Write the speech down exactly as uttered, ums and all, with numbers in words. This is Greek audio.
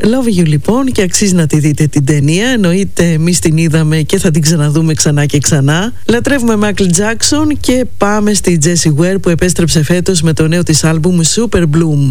Love You λοιπόν, και αξίζει να τη δείτε την ταινία. Εννοείται εμείς την είδαμε και θα την ξαναδούμε ξανά και ξανά. Λατρεύουμε Michael Jackson και πάμε στη Jessie Ware που επέστρεψε φέτος με το νέο της άλμπουμ Super Bloom.